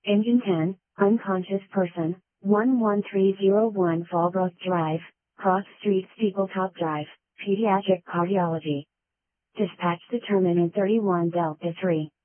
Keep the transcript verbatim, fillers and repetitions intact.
Engine ten, unconscious person, one one three zero one Fallbrook Drive, Cross Street Steepletop Drive, Pediatric Cardiology. Dispatch determined in thirty-one Delta three.